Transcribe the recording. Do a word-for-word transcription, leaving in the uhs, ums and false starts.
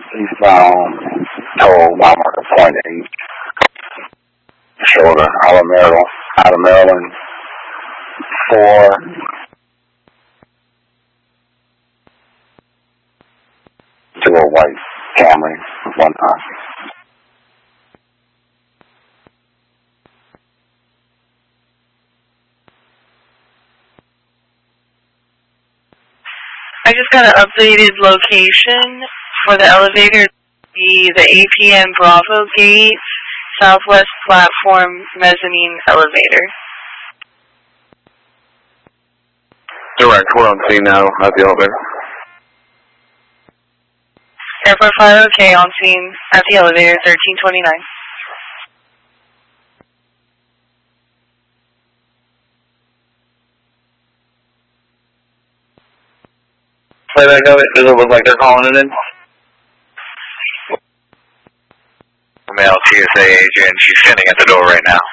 eastbound, told Walmart to point east, shoulder, out of Maryland, out of Maryland, four, to a white Camry with one eye. I just got an updated location for the elevator. The the A P M Bravo Gate, Southwest Platform Mezzanine Elevator. Direct, we're on scene now at the elevator. Airport five, okay, on scene at the elevator, thirteen twenty-nine. Playback of it, does it look like they're calling it in? Male T S A agent, she's standing at the door right now.